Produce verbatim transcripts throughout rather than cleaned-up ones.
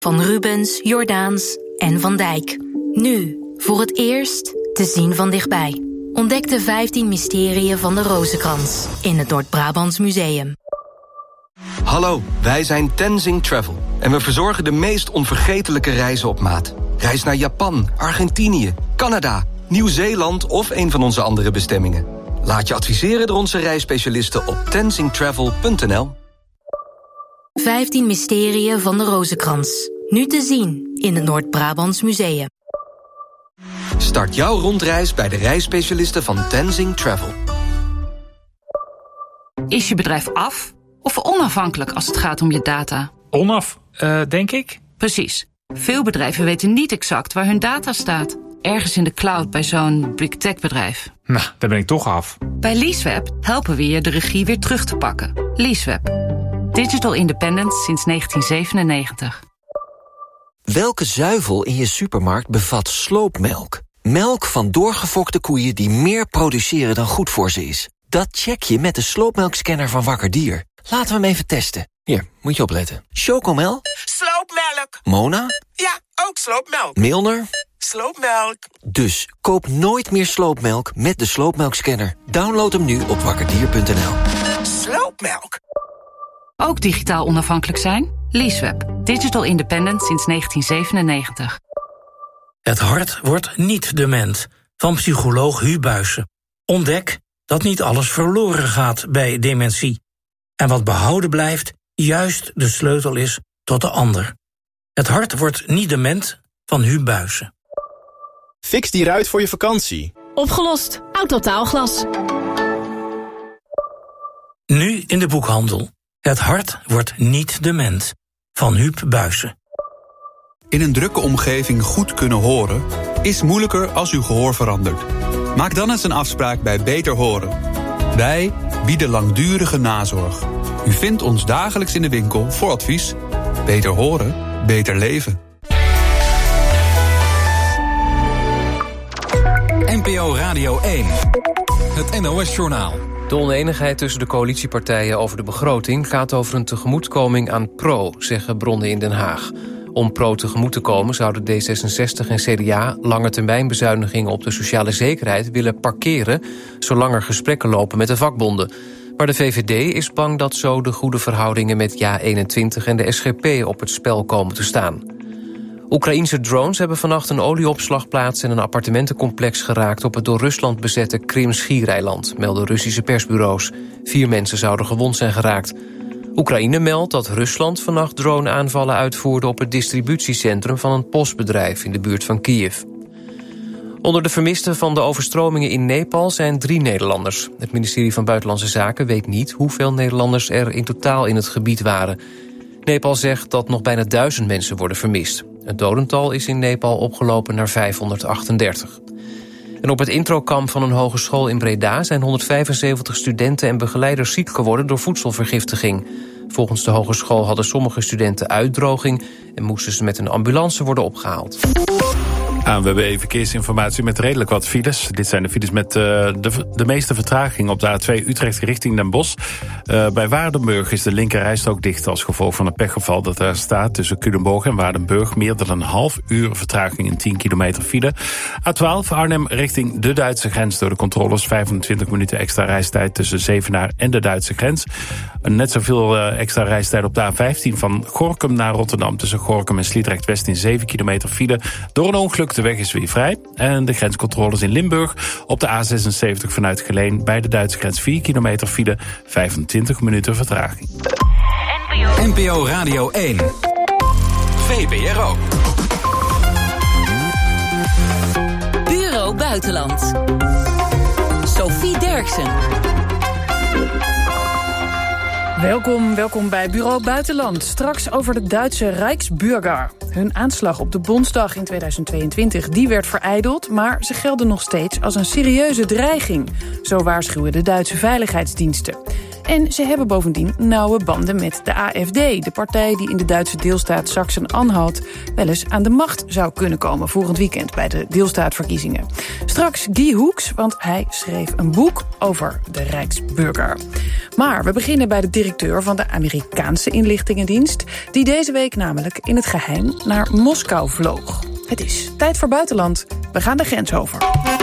Van Rubens, Jordaans en Van Dijk. Nu, voor het eerst, te zien van dichtbij. Ontdek de vijftien mysterieën van de Rozenkrans in het Noord-Brabants Museum. Hallo, wij zijn Tenzing Travel. En we verzorgen de meest onvergetelijke reizen op maat. Reis naar Japan, Argentinië, Canada, Nieuw-Zeeland of een van onze andere bestemmingen. Laat je adviseren door onze reisspecialisten op tenzing travel punt n l. vijftien mysterieën van de Rozenkrans. Nu te zien in het Noord-Brabants Museum. Start jouw rondreis bij de reisspecialisten van Tenzing Travel. Is je bedrijf af of onafhankelijk als het gaat om je data? Onaf, uh, denk ik. Precies. Veel bedrijven weten niet exact waar hun data staat. Ergens in de cloud bij zo'n big tech bedrijf. Nou, daar ben ik toch af. Bij Leaseweb helpen we je de regie weer terug te pakken. Leaseweb. Digital independence sinds negentien zevenennegentig. Welke zuivel in je supermarkt bevat sloopmelk? Melk van doorgefokte koeien die meer produceren dan goed voor ze is. Dat check je met de sloopmelkscanner van Wakker Dier. Laten we hem even testen. Hier, moet je opletten. Chocomel? Sloopmelk. Mona? Ja, ook sloopmelk. Milner? Sloopmelk. Dus koop nooit meer sloopmelk met de sloopmelkscanner. Download hem nu op wakkerdier punt n l. Sloopmelk. Ook digitaal onafhankelijk zijn? Leaseweb. Digital independent sinds negentien zevenennegentig. Het hart wordt niet dement. Van psycholoog Hu Buijsen. Ontdek dat niet alles verloren gaat bij dementie. En wat behouden blijft, juist de sleutel is tot de ander. Het hart wordt niet dement, van Hu Buijsen. Fix die ruit voor je vakantie. Opgelost. Autotaalglas. Nu in de boekhandel. Het hart wordt niet dement, van Huub Buijsen. In een drukke omgeving goed kunnen horen is moeilijker als uw gehoor verandert. Maak dan eens een afspraak bij Beter Horen. Wij bieden langdurige nazorg. U vindt ons dagelijks in de winkel voor advies. Beter horen, beter leven. N P O Radio één. Het N O S-journaal. De onenigheid tussen de coalitiepartijen over de begroting gaat over een tegemoetkoming aan Pro, zeggen bronnen in Den Haag. Om Pro tegemoet te komen zouden D zesenzestig en C D A langetermijnbezuinigingen op de sociale zekerheid willen parkeren, zolang er gesprekken lopen met de vakbonden. Maar de V V D is bang dat zo de goede verhoudingen met Ja eenentwintig en de S G P op het spel komen te staan. Oekraïense drones hebben vannacht een olieopslagplaats en een appartementencomplex geraakt op het door Rusland bezette Krim-schiereiland, melden Russische persbureaus. Vier mensen zouden gewond zijn geraakt. Oekraïne meldt dat Rusland vannacht drone-aanvallen uitvoerde op het distributiecentrum van een postbedrijf in de buurt van Kiev. Onder de vermisten van de overstromingen in Nepal zijn drie Nederlanders. Het ministerie van Buitenlandse Zaken weet niet hoeveel Nederlanders er in totaal in het gebied waren. Nepal zegt dat nog bijna duizend mensen worden vermist. Het dodental is in Nepal opgelopen naar vijfhonderdachtendertig. En op het introkamp van een hogeschool in Breda zijn honderdvijfenzeventig studenten en begeleiders ziek geworden door voedselvergiftiging. Volgens de hogeschool hadden sommige studenten uitdroging en moesten ze met een ambulance worden opgehaald. A N W B Verkeersinformatie met redelijk wat files. Dit zijn de files met uh, de, de meeste vertraging op de A twee Utrecht richting Den Bosch. Uh, bij Waardenburg is de linkerrijstrook dicht als gevolg van een pechgeval dat daar staat tussen Culemborg en Waardenburg. Meer dan een half uur vertraging in tien kilometer file. A twaalf Arnhem richting de Duitse grens door de controles. vijfentwintig minuten extra reistijd tussen Zevenaar en de Duitse grens. Net zoveel uh, extra reistijd op de A vijftien van Gorinchem naar Rotterdam tussen Gorinchem en Sliedrecht West in zeven kilometer file. Door een ongeluk. De weg is weer vrij. En de grenscontroles in Limburg op de A zesenzeventig vanuit Geleen bij de Duitse grens vier kilometer file, vijfentwintig minuten vertraging. N P O Radio één. V P R O. Bureau Buitenland. Sophie Derksen. Welkom, welkom bij Bureau Buitenland. Straks over de Duitse Rijksbürger. Hun aanslag op de Bondsdag in tweeduizend tweeëntwintig die werd verijdeld, maar ze gelden nog steeds als een serieuze dreiging. Zo waarschuwen de Duitse veiligheidsdiensten. En ze hebben bovendien nauwe banden met de A F D... de partij die in de Duitse deelstaat Sachsen-Anhalt... wel eens aan de macht zou kunnen komen volgend weekend... bij de deelstaatverkiezingen. Straks Guy Hoeks, want hij schreef een boek over de Rijksburger. Maar we beginnen bij de directeur van de Amerikaanse inlichtingendienst... die deze week namelijk in het geheim naar Moskou vloog. Het is tijd voor buitenland. We gaan de grens over.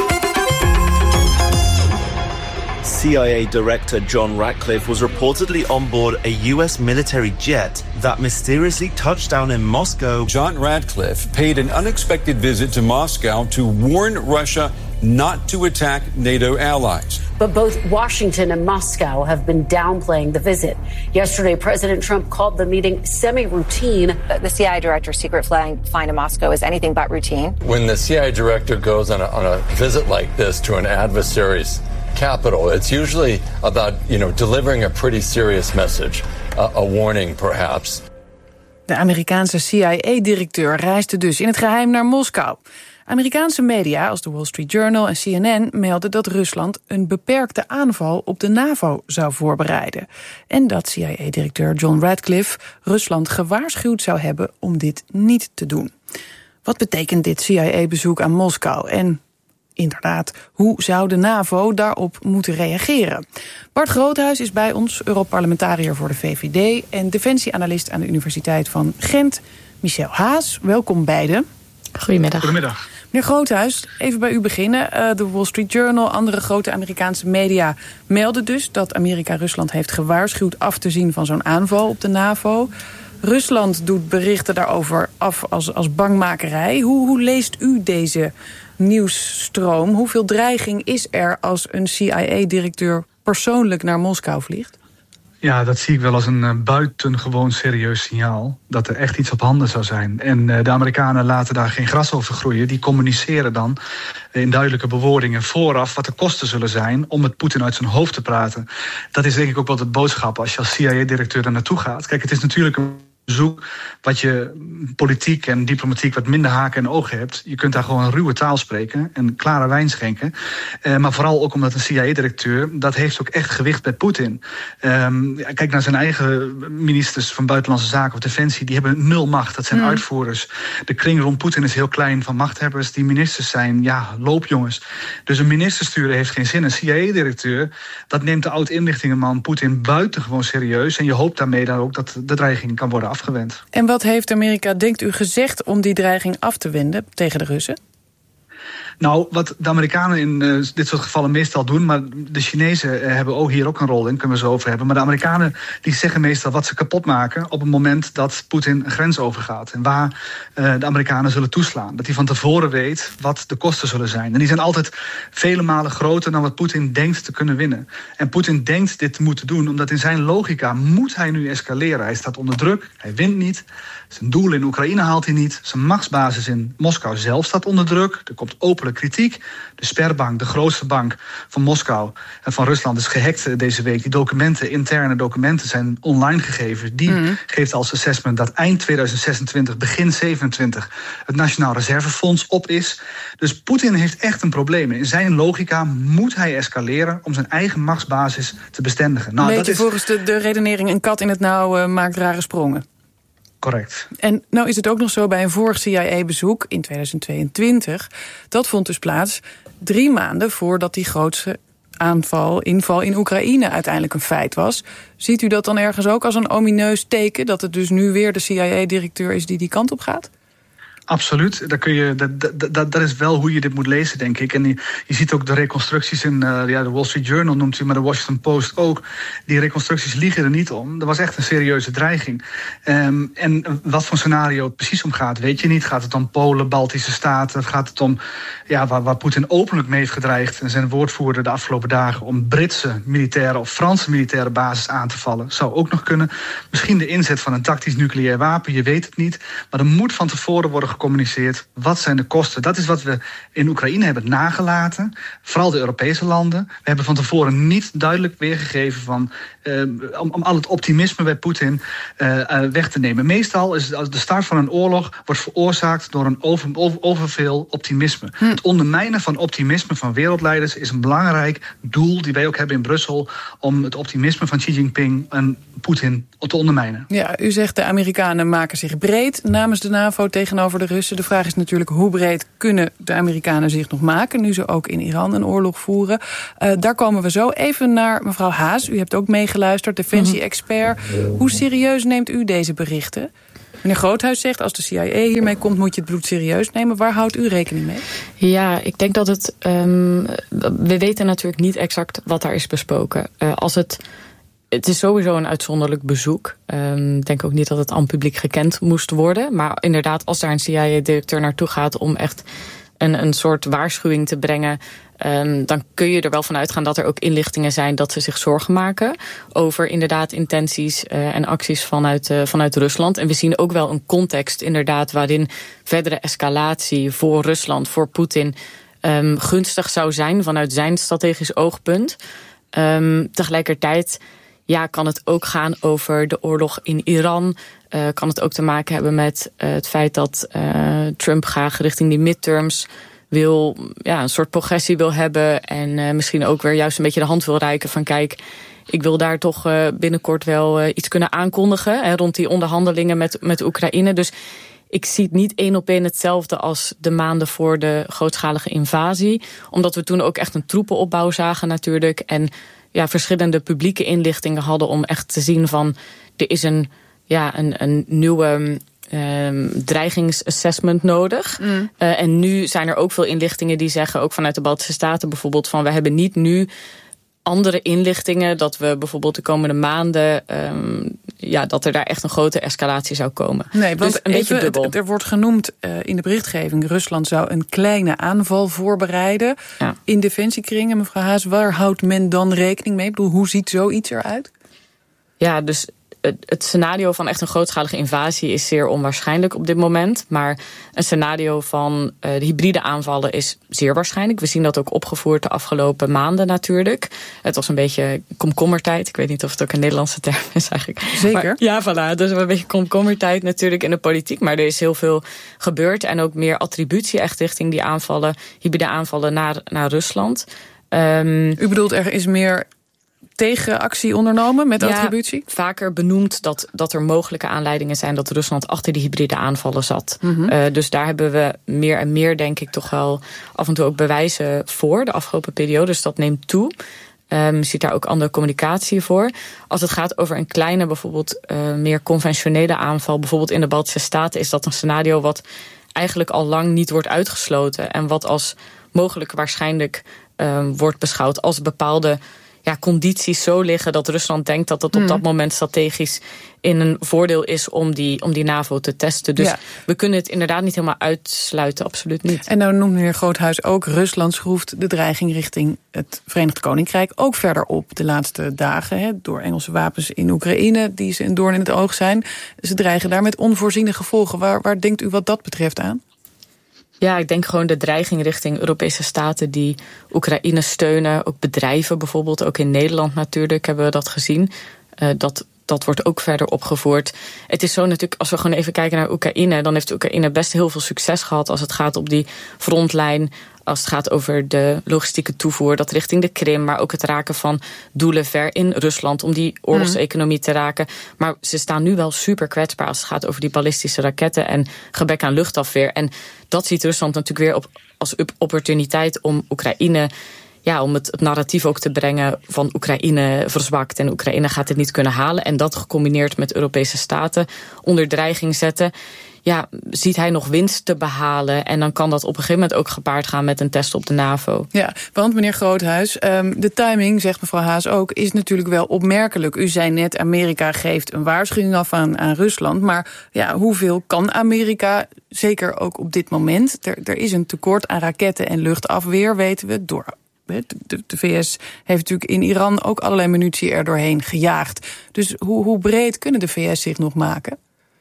C I A Director John Ratcliffe was reportedly on board a U S military jet that mysteriously touched down in Moscow. John Ratcliffe paid an unexpected visit to Moscow to warn Russia not to attack NATO allies. But both Washington and Moscow have been downplaying the visit. Yesterday, President Trump called the meeting semi-routine. The C I A director's secret flying flying to Moscow is anything but routine. When the C I A director goes on a, on a visit like this to an adversary's capital, it's usually about, you know, delivering a pretty serious message, uh, a warning perhaps. De Amerikaanse C I A-directeur reisde dus in het geheim naar Moskou. Amerikaanse media als de Wall Street Journal en C N N melden dat Rusland een beperkte aanval op de NAVO zou voorbereiden. En dat C I A-directeur John Ratcliffe Rusland gewaarschuwd zou hebben om dit niet te doen. Wat betekent dit C I A-bezoek aan Moskou? En inderdaad, hoe zou de NAVO daarop moeten reageren? Bart Groothuis is bij ons, Europarlementariër voor de V V D... en defensieanalist aan de Universiteit van Gent. Michel Haas, welkom beiden. Goedemiddag. Goedemiddag. Meneer Groothuis, even bij u beginnen. Uh, de Wall Street Journal, andere grote Amerikaanse media melden dus dat Amerika Rusland heeft gewaarschuwd af te zien van zo'n aanval op de NAVO. Rusland doet berichten daarover af als, als bangmakerij. Hoe, hoe leest u deze nieuwsstroom? Hoeveel dreiging is er als een C I A-directeur persoonlijk naar Moskou vliegt? Ja, dat zie ik wel als een uh, buitengewoon serieus signaal. Dat er echt iets op handen zou zijn. En uh, de Amerikanen laten daar geen gras over groeien. Die communiceren dan in duidelijke bewoordingen vooraf wat de kosten zullen zijn om met Poetin uit zijn hoofd te praten. Dat is denk ik ook wel de boodschap als je als C I A-directeur er naartoe gaat. Kijk, het is natuurlijk een bezoek wat je politiek en diplomatiek wat minder haken en ogen hebt. Je kunt daar gewoon ruwe taal spreken en klare wijn schenken. Uh, maar vooral ook omdat een C I A-directeur, dat heeft ook echt gewicht bij Poetin. Um, kijk naar zijn eigen ministers van Buitenlandse Zaken of Defensie, die hebben nul macht. Dat zijn mm. uitvoerders. De kring rond Poetin is heel klein van machthebbers. Die ministers zijn, ja, loopjongens. Dus een minister sturen heeft geen zin. Een C I A-directeur, dat neemt de oud-inlichtingenman Poetin buitengewoon serieus. En je hoopt daarmee dan ook dat de dreiging kan worden afgewend. Afgewend. En wat heeft Amerika, denkt u, gezegd om die dreiging af te wenden tegen de Russen? Nou, wat de Amerikanen in uh, dit soort gevallen meestal doen, maar de Chinezen uh, hebben ook hier ook een rol in, kunnen we zo over hebben. Maar de Amerikanen die zeggen meestal wat ze kapot maken op het moment dat Poetin een grens overgaat. En waar uh, de Amerikanen zullen toeslaan. Dat hij van tevoren weet wat de kosten zullen zijn. En die zijn altijd vele malen groter dan wat Poetin denkt te kunnen winnen. En Poetin denkt dit te moeten doen, omdat in zijn logica moet hij nu escaleren. Hij staat onder druk, hij wint niet. Zijn doel in Oekraïne haalt hij niet. Zijn machtsbasis in Moskou zelf staat onder druk. Er komt openlijk kritiek. De Sberbank, de grootste bank van Moskou en van Rusland, is gehackt deze week. Die documenten, interne documenten, zijn online gegeven. Die mm. geeft als assessment dat eind tweeduizend zesentwintig, begin zevenentwintig... het Nationaal Reservefonds op is. Dus Poetin heeft echt een probleem. In zijn logica moet hij escaleren om zijn eigen machtsbasis te bestendigen. Nou, een beetje dat is volgens de, de redenering, een kat in het nauw uh, maakt rare sprongen. Correct. En nou is het ook nog zo bij een vorig C I A-bezoek in tweeduizend tweeëntwintig... dat vond dus plaats drie maanden voordat die grootste aanval, inval in Oekraïne uiteindelijk een feit was. Ziet u dat dan ergens ook als een omineus teken, dat het dus nu weer de C I A-directeur is die die kant op gaat? Absoluut, dat, kun je, dat, dat, dat, dat is wel hoe je dit moet lezen, denk ik. En je, je ziet ook de reconstructies in uh, ja, de Wall Street Journal, noemt u, maar de Washington Post ook. Die reconstructies liegen er niet om. Er was echt een serieuze dreiging. Um, en wat voor scenario het precies om gaat, weet je niet. Gaat het om Polen, Baltische Staten? Gaat het om, ja, waar, waar Poetin openlijk mee heeft gedreigd en zijn woordvoerder de afgelopen dagen, om Britse militaire of Franse militaire basis aan te vallen? Zou ook nog kunnen. Misschien de inzet van een tactisch nucleair wapen, je weet het niet. Maar er moet van tevoren worden gecommuniceerd. Wat zijn de kosten? Dat is wat we in Oekraïne hebben nagelaten. Vooral de Europese landen. We hebben van tevoren niet duidelijk weergegeven van, uh, om, om al het optimisme bij Poetin uh, uh, weg te nemen. Meestal is de start van een oorlog wordt veroorzaakt door een over, over, overveel optimisme. Hm. Het ondermijnen van optimisme van wereldleiders is een belangrijk doel die wij ook hebben in Brussel om het optimisme van Xi Jinping en Poetin te ondermijnen. Ja, u zegt de Amerikanen maken zich breed namens de NAVO tegenover de Russen. De vraag is natuurlijk hoe breed kunnen de Amerikanen zich nog maken, nu ze ook in Iran een oorlog voeren. Uh, daar komen we zo even naar mevrouw Haas. U hebt ook meegeluisterd, defensie-expert. Hoe serieus neemt u deze berichten? Meneer Groothuis zegt, als de C I A hiermee komt, moet je het bloed serieus nemen. Waar houdt u rekening mee? Ja, ik denk dat het... Um, we weten natuurlijk niet exact wat daar is besproken. Uh, als het... Het is sowieso een uitzonderlijk bezoek. Ik um, denk ook niet dat het aan het publiek gekend moest worden. Maar inderdaad, als daar een C I A-directeur naartoe gaat om echt een, een soort waarschuwing te brengen, Um, dan kun je er wel van uitgaan dat er ook inlichtingen zijn dat ze zich zorgen maken over inderdaad intenties uh, en acties vanuit, uh, vanuit Rusland. En we zien ook wel een context inderdaad waarin verdere escalatie voor Rusland, voor Poetin, um, gunstig zou zijn vanuit zijn strategisch oogpunt. Um, tegelijkertijd ja, kan het ook gaan over de oorlog in Iran. Uh, kan het ook te maken hebben met uh, het feit dat uh, Trump graag richting die midterms wil, ja, een soort progressie wil hebben en uh, misschien ook weer juist een beetje de hand wil reiken van kijk, ik wil daar toch uh, binnenkort wel uh, iets kunnen aankondigen hè, rond die onderhandelingen met, met Oekraïne. Dus ik zie het niet één op één hetzelfde als de maanden voor de grootschalige invasie. Omdat we toen ook echt een troepenopbouw zagen natuurlijk. En ja, verschillende publieke inlichtingen hadden om echt te zien van er is een, ja, een, een nieuwe Um, dreigingsassessment nodig. Mm. Uh, en nu zijn er ook veel inlichtingen die zeggen, ook vanuit de Baltische Staten bijvoorbeeld, van we hebben niet nu andere inlichtingen dat we bijvoorbeeld de komende maanden um, ja, dat er daar echt een grote escalatie zou komen. Nee, want dus een even, beetje dubbel. Het, er wordt genoemd uh, in de berichtgeving, Rusland zou een kleine aanval voorbereiden. Ja. In defensiekringen, mevrouw Haas, waar houdt men dan rekening mee? Ik bedoel, hoe ziet zoiets eruit? Ja, dus het scenario van echt een grootschalige invasie is zeer onwaarschijnlijk op dit moment. Maar een scenario van uh, de hybride aanvallen is zeer waarschijnlijk. We zien dat ook opgevoerd de afgelopen maanden natuurlijk. Het was een beetje komkommertijd. Ik weet niet of het ook een Nederlandse term is eigenlijk. Zeker. Maar, ja, voilà. Dus een beetje komkommertijd natuurlijk in de politiek. Maar er is heel veel gebeurd. En ook meer attributie echt richting die aanvallen, hybride aanvallen naar, naar Rusland. Um, U bedoelt, er is meer tegenactie ondernomen met ja, attributie? Vaker benoemd dat, dat er mogelijke aanleidingen zijn dat Rusland achter die hybride aanvallen zat. Mm-hmm. Uh, dus daar hebben we meer en meer, denk ik, toch wel af en toe ook bewijzen voor de afgelopen periode. Dus dat neemt toe. Um, je ziet daar ook andere communicatie voor. Als het gaat over een kleine, bijvoorbeeld uh, meer conventionele aanval, bijvoorbeeld in de Baltische Staten, is dat een scenario wat eigenlijk al lang niet wordt uitgesloten. En wat als mogelijk waarschijnlijk um, wordt beschouwd als bepaalde ja, condities zo liggen dat Rusland denkt dat het op mm. dat moment strategisch in een voordeel is om die, om die NAVO te testen. Dus ja, we kunnen het inderdaad niet helemaal uitsluiten, absoluut niet. En nou noemt meneer Groothuis ook, Rusland schroeft de dreiging richting het Verenigd Koninkrijk ook verder op de laatste dagen. Hè, door Engelse wapens in Oekraïne, die ze een doorn in het oog zijn. Ze dreigen daar met onvoorziene gevolgen. Waar, waar denkt u wat dat betreft aan? Ja, ik denk gewoon de dreiging richting Europese staten die Oekraïne steunen. Ook bedrijven bijvoorbeeld, ook in Nederland natuurlijk hebben we dat gezien. Uh, dat, dat wordt ook verder opgevoerd. Het is zo natuurlijk, als we gewoon even kijken naar Oekraïne, dan heeft Oekraïne best heel veel succes gehad als het gaat op die frontlijn. Als het gaat over de logistieke toevoer, dat richting de Krim, maar ook het raken van doelen ver in Rusland om die oorlogseconomie te raken. Maar ze staan nu wel super kwetsbaar als het gaat over die ballistische raketten en gebrek aan luchtafweer. En dat ziet Rusland natuurlijk weer op, als opportuniteit om Oekraïne, ja, om het, het narratief ook te brengen van Oekraïne verzwakt en Oekraïne gaat het niet kunnen halen. En dat gecombineerd met Europese staten onder dreiging zetten. Ja, ziet hij nog winst te behalen? En dan kan dat op een gegeven moment ook gepaard gaan met een test op de NAVO. Ja, want meneer Groothuis, um, de timing, zegt mevrouw Haas ook, is natuurlijk wel opmerkelijk. U zei net, Amerika geeft een waarschuwing af aan, aan Rusland. Maar ja, hoeveel kan Amerika, zeker ook op dit moment? Er, er is een tekort aan raketten en luchtafweer, weten we, door de, de, de V S heeft natuurlijk in Iran ook allerlei munitie er doorheen gejaagd. Dus hoe, hoe breed kunnen de V S zich nog maken?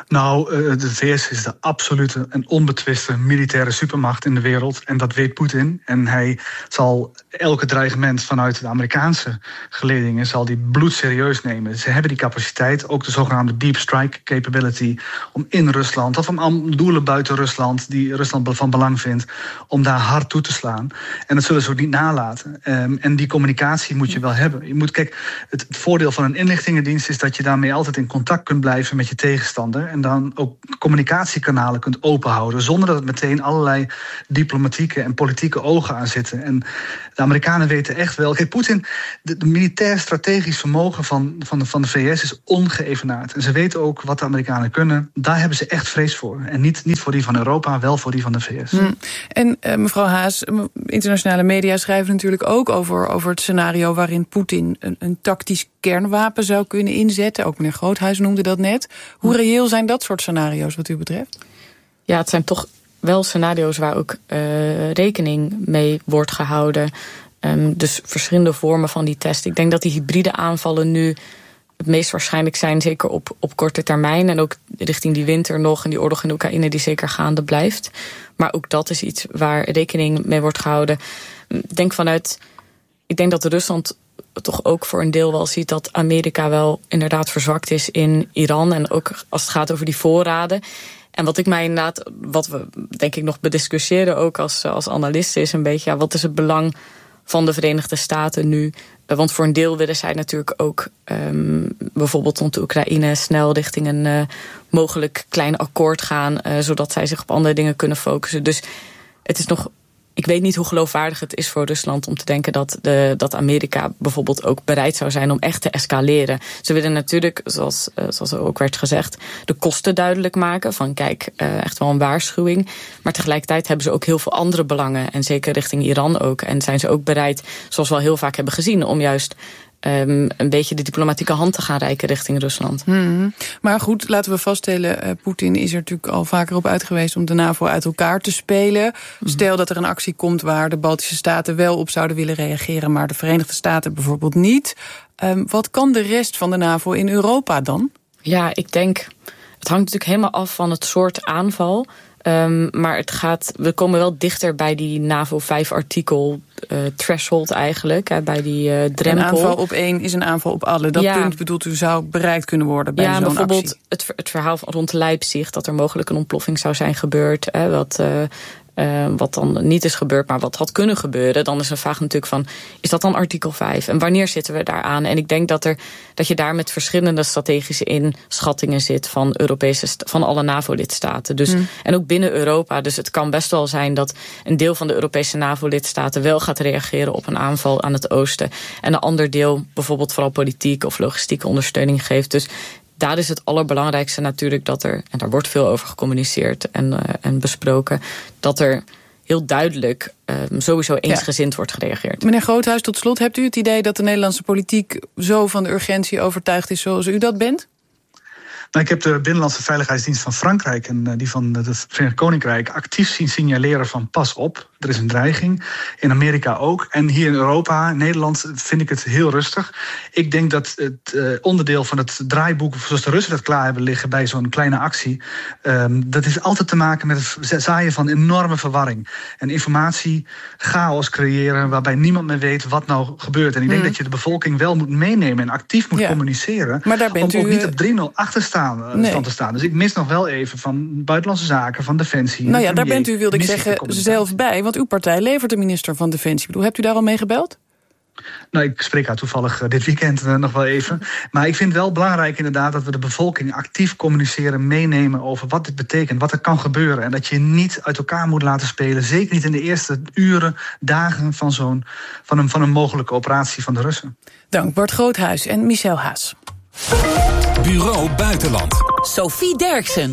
Nou, de V S is de absolute en onbetwiste militaire supermacht in de wereld. En dat weet Poetin. En hij zal elke dreigement vanuit de Amerikaanse geledingen zal die bloedserieus nemen. Ze hebben die capaciteit, ook de zogenaamde deep strike capability, om in Rusland, of om doelen buiten Rusland, die Rusland van belang vindt, om daar hard toe te slaan. En dat zullen ze ook niet nalaten. Um, en die communicatie moet je wel hebben. Je moet, kijk, het, het voordeel van een inlichtingendienst is dat je daarmee altijd in contact kunt blijven met je tegenstander. En dan ook communicatiekanalen kunt openhouden, zonder dat het meteen allerlei diplomatieke en politieke ogen aan zitten. En de Amerikanen weten echt wel. Kijk, Poetin, de, de militair-strategisch vermogen van, van, de, van de V S is ongeëvenaard. En ze weten ook wat de Amerikanen kunnen. Daar hebben ze echt vrees voor. En niet, niet voor die van Europa, wel voor die van de V S. Hmm. En uh, mevrouw Haas, internationale media schrijven natuurlijk ook over, over het scenario waarin Poetin een, een tactisch kernwapen zou kunnen inzetten. Ook meneer Groothuis noemde dat net. Hoe reëel zijn dat soort scenario's wat u betreft? Ja, het zijn toch wel scenario's waar ook uh, rekening mee wordt gehouden. Um, dus verschillende vormen van die test. Ik denk dat die hybride aanvallen nu het meest waarschijnlijk zijn, zeker op, op korte termijn. En ook richting die winter nog en die oorlog in Oekraïne die zeker gaande blijft. Maar ook dat is iets waar rekening mee wordt gehouden. Ik denk vanuit, ik denk dat Rusland toch ook voor een deel wel ziet dat Amerika wel inderdaad verzwakt is in Iran. En ook als het gaat over die voorraden. En wat ik mij inderdaad, wat we denk ik nog bediscussiëren ook als, als analisten, is een beetje, ja, wat is het belang van de Verenigde Staten nu? Want voor een deel willen zij natuurlijk ook um, bijvoorbeeld rond de Oekraïne snel richting een uh, mogelijk klein akkoord gaan, uh, zodat zij zich op andere dingen kunnen focussen. Dus het is nog, ik weet niet hoe geloofwaardig het is voor Rusland om te denken dat, de, dat Amerika bijvoorbeeld ook bereid zou zijn om echt te escaleren. Ze willen natuurlijk, zoals, uh, zoals er ook werd gezegd, de kosten duidelijk maken. Van kijk, uh, echt wel een waarschuwing. Maar tegelijkertijd hebben ze ook heel veel andere belangen. En zeker richting Iran ook. En zijn ze ook bereid, zoals we al heel vaak hebben gezien, om juist Um, een beetje de diplomatieke hand te gaan reiken richting Rusland. Hmm. Maar goed, laten we vaststellen, uh, Poetin is er natuurlijk al vaker op uit geweest om de NAVO uit elkaar te spelen. Hmm. Stel dat er een actie komt waar de Baltische Staten wel op zouden willen reageren, maar de Verenigde Staten bijvoorbeeld niet. Um, wat kan de rest van de NAVO in Europa dan? Ja, ik denk, het hangt natuurlijk helemaal af van het soort aanval. Um, maar het gaat, we komen wel dichter bij die NAVO vijf artikel uh, threshold eigenlijk, hè, bij die uh, drempel. Een aanval op één is een aanval op alle. Dat ja. punt bedoelt u zou bereikt kunnen worden bij ja, zo'n actie. Ja, bijvoorbeeld het, het verhaal rond Leipzig, dat er mogelijk een ontploffing zou zijn gebeurd, hè, wat Uh, Uh, wat dan niet is gebeurd, maar wat had kunnen gebeuren. Dan is een vraag natuurlijk van, is dat dan artikel vijf? En wanneer zitten we daar aan? En ik denk dat, er, dat je daar met verschillende strategische inschattingen zit van, Europese, van alle NAVO-lidstaten. Dus, hmm. En ook binnen Europa. Dus het kan best wel zijn dat een deel van de Europese NAVO-lidstaten wel gaat reageren op een aanval aan het oosten. En een ander deel bijvoorbeeld vooral politieke of logistieke ondersteuning geeft. Dus daar is het allerbelangrijkste natuurlijk dat er, en daar wordt veel over gecommuniceerd en, uh, en besproken, dat er heel duidelijk um, sowieso eensgezind ja. wordt gereageerd. Meneer Groothuis, tot slot, hebt u het idee dat de Nederlandse politiek zo van de urgentie overtuigd is zoals u dat bent? Nou, ik heb de Binnenlandse Veiligheidsdienst van Frankrijk en uh, die van het Verenigd Koninkrijk actief zien signaleren van pas op, er is een dreiging. In Amerika ook. En hier in Europa, Nederland, vind ik het heel rustig. Ik denk dat het uh, onderdeel van het draaiboek, zoals de Russen dat klaar hebben liggen bij zo'n kleine actie, um, dat is altijd te maken met het zaaien van enorme verwarring. En informatie, chaos creëren waarbij niemand meer weet wat nou gebeurt. En ik denk mm. dat je de bevolking wel moet meenemen en actief moet ja. communiceren. Maar daar bent om u ook niet op drie nul achter staan. Nee. stand te staan. Dus ik mis nog wel even van Buitenlandse Zaken, van Defensie. Nou ja, daar bent u, wilde ik zeggen, zelf bij. Want uw partij levert de minister van Defensie. Ik bedoel, hebt u daar al mee gebeld? Nou, ik spreek haar toevallig dit weekend uh, nog wel even. Maar ik vind het wel belangrijk inderdaad dat we de bevolking actief communiceren, meenemen over wat dit betekent, wat er kan gebeuren. En dat je niet uit elkaar moet laten spelen. Zeker niet in de eerste uren, dagen van, zo'n, van, een, van een mogelijke operatie van de Russen. Dank Bart Groothuis en Michel Haas. Bureau Buitenland. Sophie Derksen.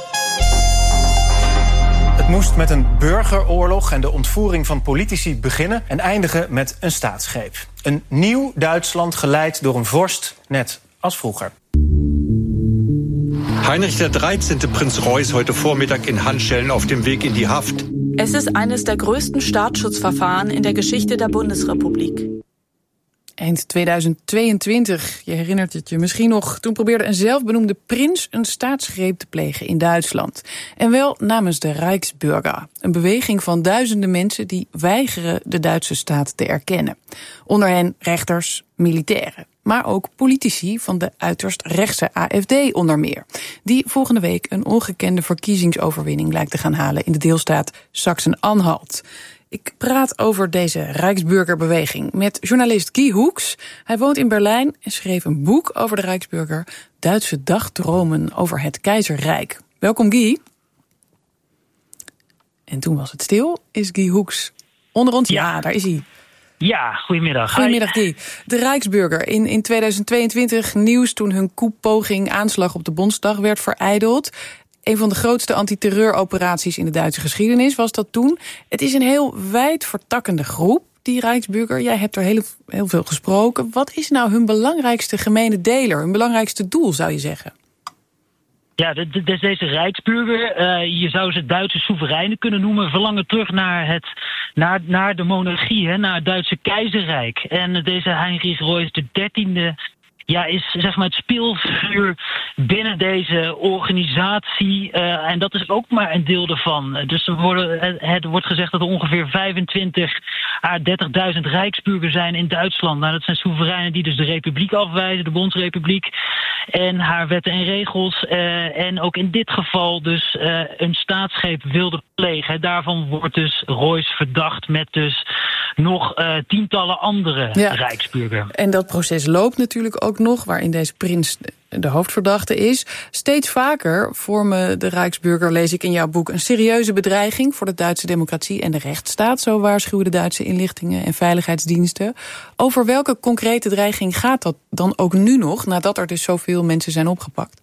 Het moest met een burgeroorlog en de ontvoering van politici beginnen en eindigen met een staatsgreep. Een nieuw Duitsland geleid door een vorst, net als vroeger. Heinrich der dreizehnte Prinz Reuß heute Vormittag in Handschellen auf dem Weg in die Haft. Es ist eines der größten Staatsschutzverfahren in der Geschichte der Bundesrepublik. Eind tweeduizend tweeëntwintig, je herinnert het je misschien nog, toen probeerde een zelfbenoemde prins een staatsgreep te plegen in Duitsland. En wel namens de Reichsbürger, een beweging van duizenden mensen die weigeren de Duitse staat te erkennen. Onder hen rechters, militairen, maar ook politici van de uiterst rechtse A F D onder meer, die volgende week een ongekende verkiezingsoverwinning lijkt te gaan halen in de deelstaat Sachsen-Anhalt. Ik praat over deze Rijksburgerbeweging met journalist Guy Hoeks. Hij woont in Berlijn en schreef een boek over de Rijksburger, Duitse dagdromen over het keizerrijk. Welkom Guy. En toen was het stil. Is Guy Hoeks onder ons? Ja, ja daar is hij. Ja, goedemiddag. Goedemiddag Guy. De Rijksburger in, in tweeduizend tweeëntwintig nieuws toen hun koepoging aanslag op de Bondsdag werd verijdeld. Een van de grootste antiterreuroperaties in de Duitse geschiedenis was dat toen. Het is een heel wijd vertakkende groep, die Rijksburger. Jij hebt er heel, heel veel gesproken. Wat is nou hun belangrijkste gemene deler, hun belangrijkste doel, zou je zeggen? Ja, dus deze Rijksburger, uh, je zou ze Duitse soevereinen kunnen noemen, verlangen terug naar, het, naar, naar de monarchie, hè, naar het Duitse keizerrijk. En deze Heinrich Royce de dertiende... Ja, is zeg maar het speelfiguur binnen deze organisatie. Uh, en dat is ook maar een deel ervan. Dus er, worden, het, het wordt gezegd dat er ongeveer vijfentwintig à dertigduizend Rijksburger zijn in Duitsland. Nou, dat zijn soevereinen die dus de republiek afwijzen, de Bondsrepubliek. En haar wetten en regels. Uh, en ook in dit geval dus uh, een staatsgreep wilde plegen. Daarvan wordt dus Royce verdacht met dus nog uh, tientallen andere ja. Rijksburger. En dat proces loopt natuurlijk ook nog, waarin deze prins de hoofdverdachte is. Steeds vaker vormen de Rijksburger, lees ik in jouw boek, een serieuze bedreiging voor de Duitse democratie en de rechtsstaat. Zo waarschuwen de Duitse inlichtingen en veiligheidsdiensten. Over welke concrete dreiging gaat dat dan ook nu nog, nadat er dus zoveel mensen zijn opgepakt?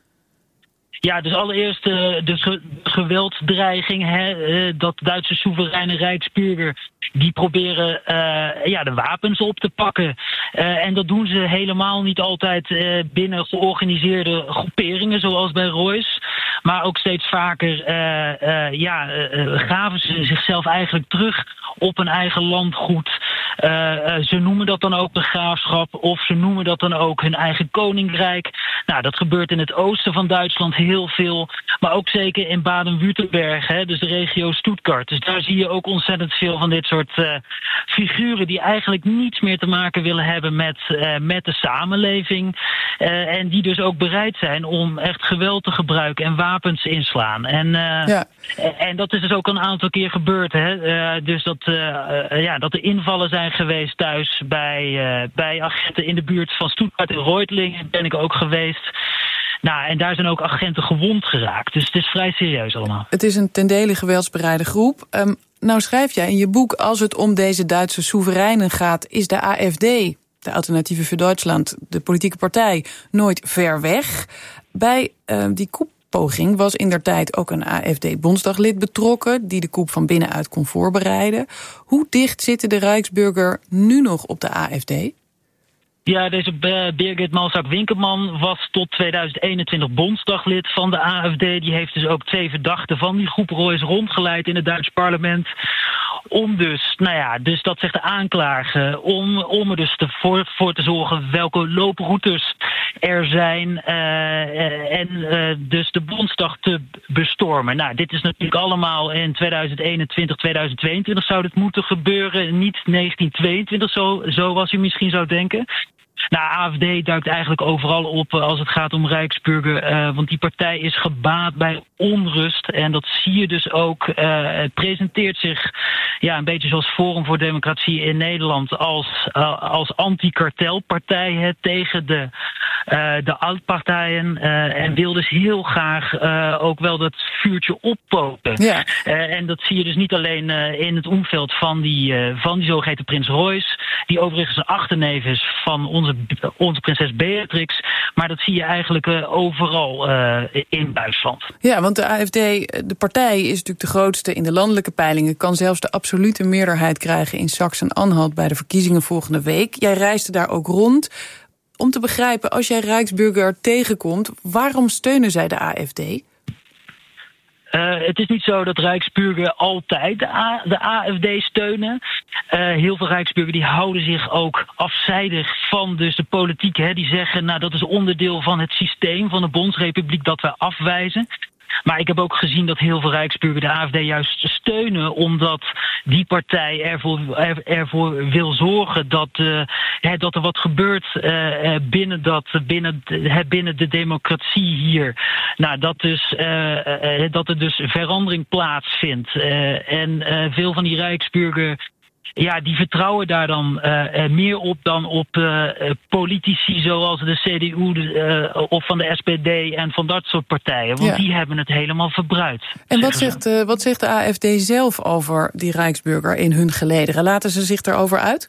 Ja, dus allereerst uh, de ge- geweldsdreiging, hè, uh, dat Duitse soevereine Rijksburger, die proberen uh, ja, de wapens op te pakken. Uh, en dat doen ze helemaal niet altijd uh, binnen georganiseerde groeperingen, zoals bij Royce. Maar ook steeds vaker uh, uh, ja, uh, gaven ze zichzelf eigenlijk terug op een eigen landgoed. Uh, uh, ze noemen dat dan ook de graafschap, of ze noemen dat dan ook hun eigen koninkrijk. Nou, dat gebeurt in het oosten van Duitsland heel veel, maar ook zeker in Baden-Württemberg, hè, dus de regio Stuttgart. Dus daar zie je ook ontzettend veel van dit soort uh, figuren die eigenlijk niets meer te maken willen hebben met, uh, met de samenleving. Uh, en die dus ook bereid zijn om echt geweld te gebruiken en wapens inslaan. En, uh, ja. en dat is dus ook een aantal keer gebeurd. Hè? Uh, dus dat, uh, uh, ja, dat er invallen zijn geweest thuis bij, uh, bij agenten in de buurt van Stuttgart en Reutlingen ben ik ook geweest. Nou, en daar zijn ook agenten gewond geraakt. Dus het is vrij serieus allemaal. Het is een ten dele geweldsbereide groep. Um, nou schrijf jij in je boek, als het om deze Duitse soevereinen gaat, is de A F D, de Alternatieve voor Duitsland, de politieke partij, nooit ver weg. Bij uh, die koepoging was indertijd ook een A F D-bondsdaglid betrokken, die de coup van binnenuit kon voorbereiden. Hoe dicht zitten de Rijksburger nu nog op de A F D? Ja, deze Birgit Malzack-Winkelman was tot tweeduizend eenentwintig bondsdaglid van de A F D. Die heeft dus ook twee verdachten van die groep Royce rondgeleid in het Duits parlement. Om dus, nou ja, dus dat zegt de aanklager, om, om er dus te voor, voor te zorgen welke looproutes er zijn uh, en uh, dus de Bondsdag te bestormen. Nou, dit is natuurlijk allemaal in tweeduizend eenentwintig, tweeduizend tweeëntwintig zou dit moeten gebeuren, niet negentien tweeëntwintig, zo, zoals je misschien zou denken. Nou, A F D duikt eigenlijk overal op als het gaat om Rijksburger. Uh, want die partij is gebaat bij onrust. En dat zie je dus ook. Uh, het presenteert zich ja, een beetje zoals Forum voor Democratie in Nederland als, uh, als anti-kartelpartij hè, tegen de, uh, de altpartijen. Uh, en wil dus heel graag uh, ook wel dat vuurtje oppoken. Ja. Uh, en dat zie je dus niet alleen uh, in het omveld van die, uh, van die zogeheten prins Royce, die overigens een achterneef is van onze onze prinses Beatrix, maar dat zie je eigenlijk uh, overal uh, in Duitsland. Ja, want de A F D, de partij, is natuurlijk de grootste in de landelijke peilingen, kan zelfs de absolute meerderheid krijgen in Sachsen-Anhalt bij de verkiezingen volgende week. Jij reisde daar ook rond. Om te begrijpen, als jij Rijksburger tegenkomt, waarom steunen zij de A F D? Uh, het is niet zo dat Rijksburger altijd de, A, de A F D steunen. Uh, heel veel Rijksburger die houden zich ook afzijdig van dus de politiek. Hè. Die zeggen, nou dat is onderdeel van het systeem van de Bondsrepubliek dat wij afwijzen. Maar ik heb ook gezien dat heel veel Rijksburger de A F D juist steunen, omdat die partij ervoor, er, ervoor wil zorgen dat, uh, hè, dat er wat gebeurt uh, binnen, dat, binnen, uh, binnen de democratie hier. Nou, dat, dus, uh, uh, dat er dus verandering plaatsvindt. Uh, en uh, veel van die Rijksburger, ja, die vertrouwen daar dan uh, uh, meer op dan op uh, politici zoals de C D U de, uh, of van de S P D en van dat soort partijen. Want ja. die hebben het helemaal verbruid. En wat zegt, uh, wat zegt de A F D zelf over die Rijksburger in hun gelederen? Laten ze zich daarover uit?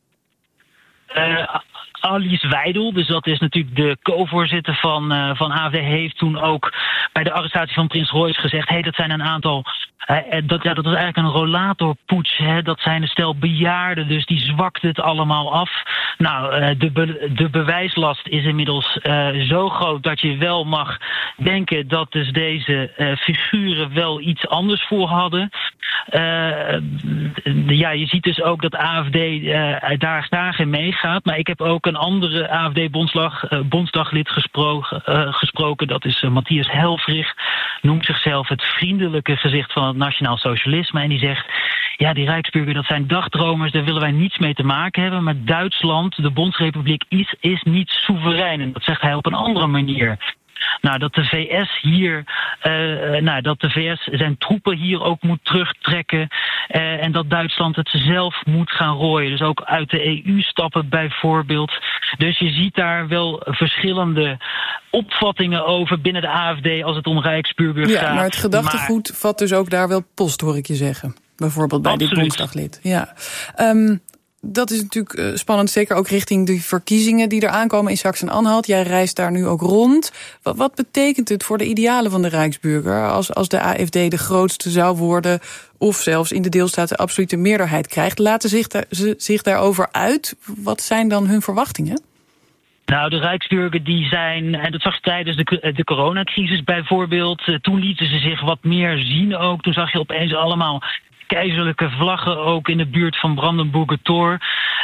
Uh, Alice Weidel, dus dat is natuurlijk de co-voorzitter van, uh, van A F D, heeft toen ook bij de arrestatie van Prins Royce gezegd, hey, dat zijn een aantal, uh, dat, ja, dat is eigenlijk een rollatorpoets, hè, dat zijn een stel bejaarden, dus die zwakt het allemaal af. Nou, uh, de, be, de bewijslast is inmiddels uh, zo groot dat je wel mag denken dat dus deze uh, figuren wel iets anders voor hadden. Uh, ja, je ziet dus ook dat A F D uh, daar graag in meegaat, maar ik heb ook een andere A F D-bondsdaglid uh, gesproken, uh, gesproken. Dat is uh, Matthias Helfrich. Noemt zichzelf het vriendelijke gezicht van het nationaal socialisme. En die zegt, ja, die Rijksburger, dat zijn dagdromers, daar willen wij niets mee te maken hebben. Maar Duitsland, de Bondsrepubliek, is, is niet soeverein. En dat zegt hij op een andere manier. Nou, dat de V S hier, uh, nou, dat de V S zijn troepen hier ook moet terugtrekken. Uh, en dat Duitsland het zelf moet gaan rooien. Dus ook uit de E U stappen bijvoorbeeld. Dus je ziet daar wel verschillende opvattingen over binnen de A F D als het om Rijksburger ja, gaat. Ja, maar het gedachtegoed maar vat dus ook daar wel post, hoor ik je zeggen. Bijvoorbeeld bij Absoluut. dit Bondsdaglid. Ja. Um, Dat is natuurlijk uh, spannend, zeker ook richting de verkiezingen die er aankomen in Sachsen-Anhalt. Jij reist daar nu ook rond. Wat, wat betekent het voor de idealen van de Rijksburger als, als de A F D de grootste zou worden of zelfs in de deelstaten de absolute meerderheid krijgt? Laten zich daar, ze zich daarover uit? Wat zijn dan hun verwachtingen? Nou, de Rijksburger die zijn, en dat zag je tijdens de, de coronacrisis bijvoorbeeld. Uh, toen lieten ze zich wat meer zien ook. Toen zag je opeens allemaal keizerlijke vlaggen ook in de buurt van Brandenburger Tor.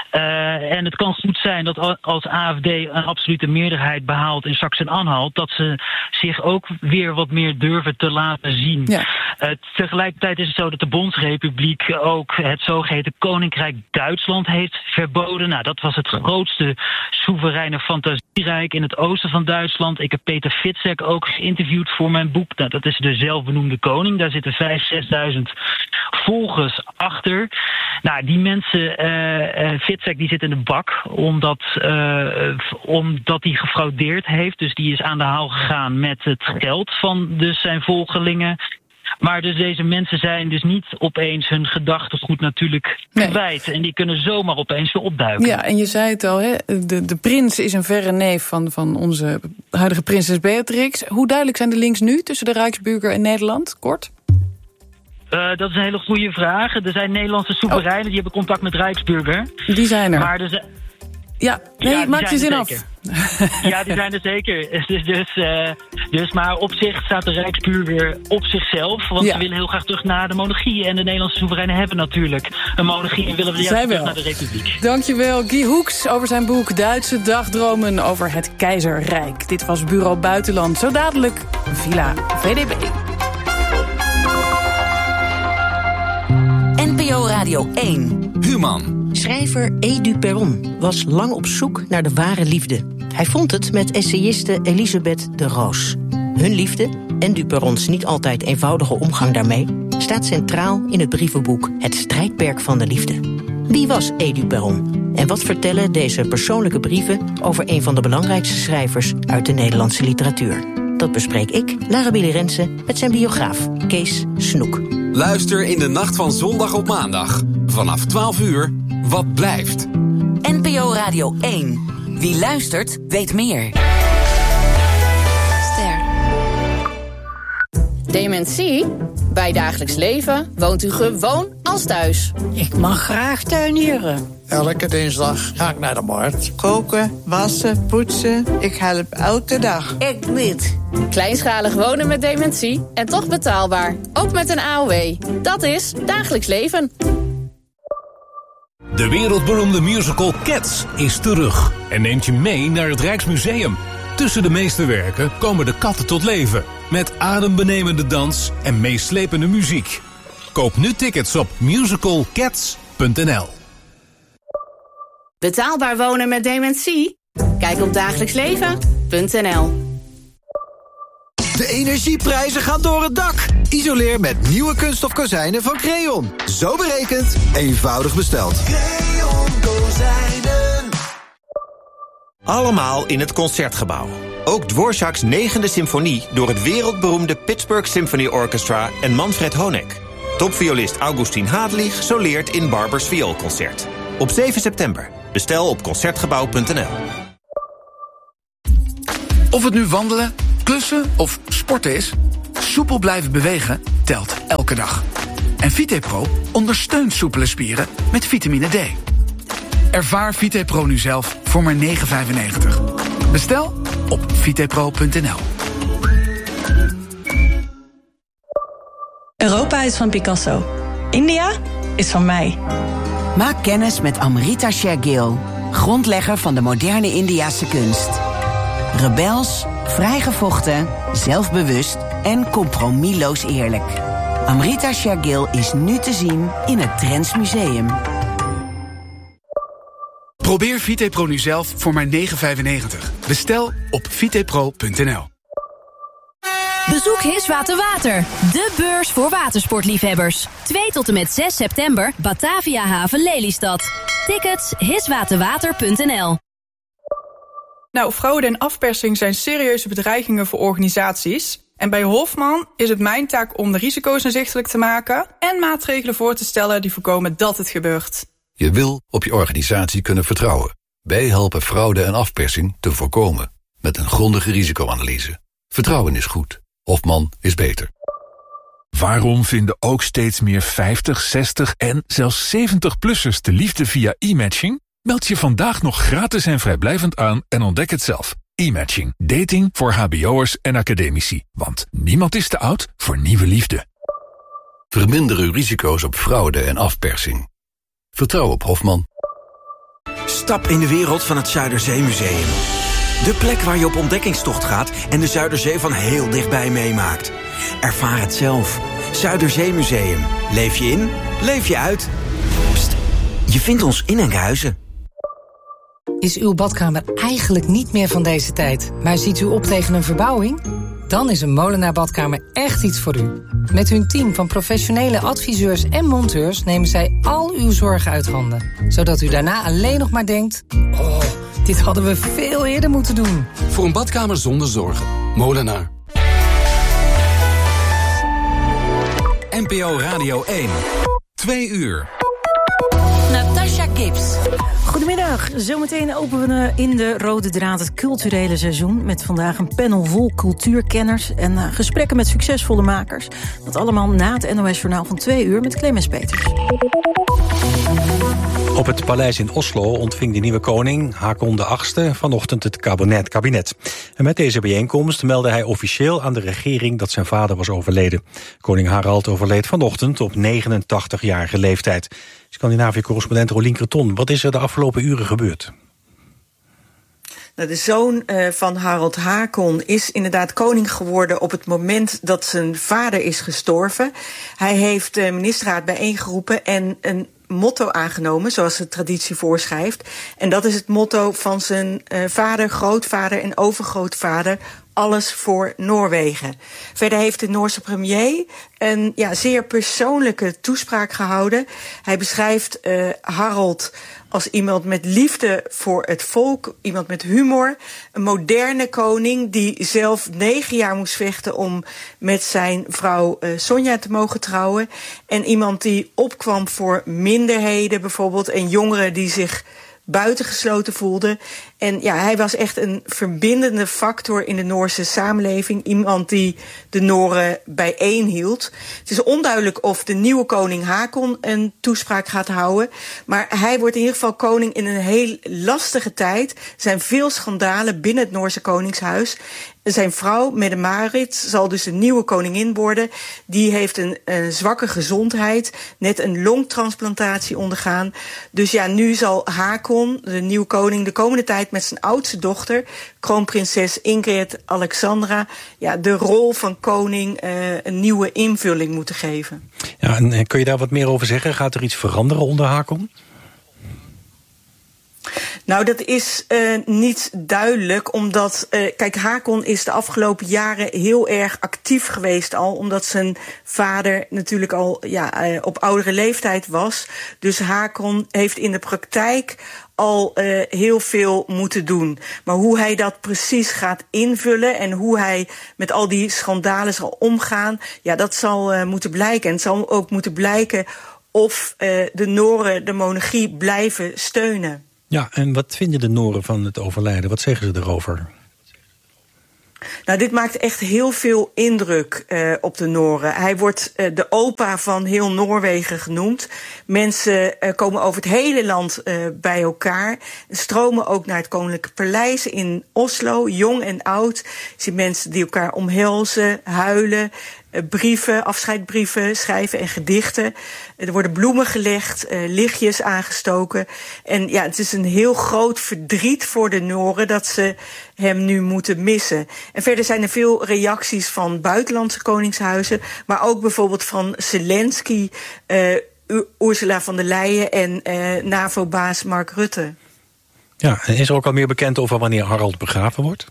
Uh, en het kan goed zijn dat als A F D een absolute meerderheid behaalt in Sachsen-Anhalt, dat ze zich ook weer wat meer durven te laten zien. Ja. Uh, tegelijkertijd is het zo dat de Bondsrepubliek ook het zogeheten Koninkrijk Duitsland heeft verboden. Nou, dat was het grootste soevereine fantasierijk in het oosten van Duitsland. Ik heb Peter Fitzek ook geïnterviewd voor mijn boek. Nou, dat is de zelfbenoemde koning. Daar zitten vijfduizend, zesduizend volgers achter. Nou, die mensen, uh, uh, Fitzek die zit in de bak omdat, uh, omdat hij gefraudeerd heeft. Dus die is aan de haal gegaan met het geld van dus zijn volgelingen. Maar dus deze mensen zijn dus niet opeens hun gedachtegoed natuurlijk kwijt. Nee. En die kunnen zomaar opeens weer opduiken. Ja, en je zei het al, hè? De, de prins is een verre neef van, van onze huidige prinses Beatrix. Hoe duidelijk zijn de links nu tussen de Rijksburger en Nederland? Kort? Uh, dat is een hele goede vraag. Er zijn Nederlandse soevereinen oh. die hebben contact met Rijksburger. Die zijn er. Maar er zijn... Ja, nee, ja, maak je zin af. Ja, die zijn er zeker. Dus, dus, uh, dus, maar op zich staat de Rijksburger op zichzelf. Want ja. ze willen heel graag terug naar de monarchie. En de Nederlandse soevereinen hebben natuurlijk een monarchie. En willen we juist terug naar de Republiek. Dankjewel, Guy Hoeks, over zijn boek Duitse dagdromen over het Keizerrijk. Dit was Bureau Buitenland. Zo dadelijk Villa V D B. N P O Radio één. Human. Schrijver Edu Perron was lang op zoek naar de ware liefde. Hij vond het met essayiste Elisabeth de Roos. Hun liefde, en Du Perrons niet altijd eenvoudige omgang daarmee, staat centraal in het brievenboek Het strijdperk van de liefde. Wie was Edu Perron? En wat vertellen deze persoonlijke brieven over een van de belangrijkste schrijvers uit de Nederlandse literatuur? Dat bespreek ik, Lara Billy Rensen, met zijn biograaf Kees Snoek. Luister in de nacht van zondag op maandag. Vanaf twaalf uur, Wat blijft? N P O Radio één. Wie luistert, weet meer. Ster. Dementie? Bij dagelijks leven woont u gewoon als thuis. Ik mag graag tuinieren. Elke dinsdag ga ik naar de markt. Koken, wassen, poetsen. Ik help elke dag. Ik niet. Kleinschalig wonen met dementie en toch betaalbaar. Ook met een A O W. Dat is dagelijks leven. De wereldberoemde musical Cats is terug en neemt je mee naar het Rijksmuseum. Tussen de meesterwerken komen de katten tot leven, met adembenemende dans en meeslepende muziek. Koop nu tickets op musical cats punt n l. Betaalbaar wonen met dementie? Kijk op dagelijks leven punt n l. De energieprijzen gaan door het dak. Isoleer met nieuwe kunststof kozijnen van Creon. Zo berekend, eenvoudig besteld. Creon kozijnen. Allemaal in het Concertgebouw. Ook Dvorak's negende symfonie door het wereldberoemde Pittsburgh Symphony Orchestra en Manfred Honeck. Topviolist Augustin Hadlich soleert in Barbers Vioolconcert. Op zeven september. Bestel op concertgebouw punt n l. Of het nu wandelen, klussen of sporten is, soepel blijven bewegen telt elke dag. En VitePro ondersteunt soepele spieren met vitamine D. Ervaar VitePro nu zelf voor maar negen vijfennegentig. Bestel op vitepro punt n l. Europa is van Picasso. India is van mij. Maak kennis met Amrita Shergill, grondlegger van de moderne Indiase kunst. Rebels, vrijgevochten, zelfbewust en compromisloos eerlijk. Amrita Shergill is nu te zien in het Trends Museum. Probeer VitePro nu zelf voor maar negen vijfennegentig. Bestel op vitepro punt n l. Bezoek Hiswater Water, de beurs voor watersportliefhebbers. twee tot en met zes september, Batavia Haven Lelystad. Tickets hiswaterwater punt n l. Nou, fraude en afpersing zijn serieuze bedreigingen voor organisaties. En bij Hofman is het mijn taak om de risico's inzichtelijk te maken en maatregelen voor te stellen die voorkomen dat het gebeurt. Je wil op je organisatie kunnen vertrouwen. Wij helpen fraude en afpersing te voorkomen met een grondige risicoanalyse. Vertrouwen is goed. Hofman is beter. Waarom vinden ook steeds meer vijftig, zestig en zelfs zeventig-plussers de liefde via e-matching? Meld je vandaag nog gratis en vrijblijvend aan en ontdek het zelf. E-matching. Dating voor hbo'ers en academici. Want niemand is te oud voor nieuwe liefde. Verminder uw risico's op fraude en afpersing. Vertrouw op Hofman. Stap in de wereld van het Zuiderzeemuseum. De plek waar je op ontdekkingstocht gaat en de Zuiderzee van heel dichtbij meemaakt. Ervaar het zelf. Zuiderzeemuseum. Leef je in, leef je uit. Pst, je vindt ons in Enkhuizen. Is uw badkamer eigenlijk niet meer van deze tijd, maar ziet u op tegen een verbouwing? Dan is een Molenaar Badkamer echt iets voor u. Met hun team van professionele adviseurs en monteurs nemen zij al uw zorgen uit handen. Zodat u daarna alleen nog maar denkt: oh, dit hadden we veel eerder moeten doen. Voor een badkamer zonder zorgen. Molenaar. N P O Radio één. Twee uur. Natasha Gibbs. Goedemiddag. Zometeen openen we in de Rode Draad het culturele seizoen. Met vandaag een panel vol cultuurkenners en uh, gesprekken met succesvolle makers. Dat allemaal na het N O S-journaal van twee uur met Clemens Peters. Op het paleis in Oslo ontving de nieuwe koning, Haakon de achtste, vanochtend het kabinet. kabinet. En met deze bijeenkomst meldde hij officieel aan de regering dat zijn vader was overleden. Koning Harald overleed vanochtend op negenentachtigjarige leeftijd. Scandinavië-correspondent Rolien Creton, wat is er de afgelopen uren gebeurd? Nou, de zoon uh, van Harald Haakon is inderdaad koning geworden op het moment dat zijn vader is gestorven. Hij heeft de ministerraad bijeengeroepen en een motto aangenomen, zoals de traditie voorschrijft. En dat is het motto van zijn uh, vader, grootvader en overgrootvader: alles voor Noorwegen. Verder heeft de Noorse premier een ja, zeer persoonlijke toespraak gehouden. Hij beschrijft uh, Harald als iemand met liefde voor het volk, iemand met humor, een moderne koning die zelf negen jaar moest vechten om met zijn vrouw uh, Sonja te mogen trouwen. En iemand die opkwam voor minderheden bijvoorbeeld en jongeren die zich buitengesloten voelden. En ja, hij was echt een verbindende factor in de Noorse samenleving. Iemand die de Noren bijeenhield. Het is onduidelijk of de nieuwe koning Haakon een toespraak gaat houden. Maar hij wordt in ieder geval koning in een heel lastige tijd. Er zijn veel schandalen binnen het Noorse koningshuis. Zijn vrouw, Mette-Marit, zal dus een nieuwe koningin worden. Die heeft een, een zwakke gezondheid, net een longtransplantatie ondergaan. Dus ja, nu zal Haakon, de nieuwe koning, de komende tijd met zijn oudste dochter, kroonprinses Ingrid Alexandra, ja, de rol van koning uh, een nieuwe invulling moeten geven. Ja, en kun je daar wat meer over zeggen? Gaat er iets veranderen onder Haakon? Nou, dat is uh, niet duidelijk, omdat, uh, kijk, Haakon is de afgelopen jaren heel erg actief geweest al, omdat zijn vader natuurlijk al ja, uh, op oudere leeftijd was. Dus Haakon heeft in de praktijk al uh, heel veel moeten doen. Maar hoe hij dat precies gaat invullen en hoe hij met al die schandalen zal omgaan, ja, dat zal uh, moeten blijken. En het zal ook moeten blijken of uh, de Noren de monarchie blijven steunen. Ja, en wat vinden de Noren van het overlijden? Wat zeggen ze erover? Nou, dit maakt echt heel veel indruk uh, op de Noren. Hij wordt uh, de opa van heel Noorwegen genoemd. Mensen uh, komen over het hele land uh, bij elkaar. Stromen ook naar het Koninklijke Paleis in Oslo, jong en oud. Je ziet mensen die elkaar omhelzen, huilen. Brieven, afscheidbrieven, schrijven en gedichten. Er worden bloemen gelegd, uh, lichtjes aangestoken. En ja, het is een heel groot verdriet voor de Noren dat ze hem nu moeten missen. En verder zijn er veel reacties van buitenlandse koningshuizen, maar ook bijvoorbeeld van Zelensky, uh, Ursula von der Leyen en uh, NAVO-baas Mark Rutte. Ja, en is er ook al meer bekend over wanneer Harald begraven wordt?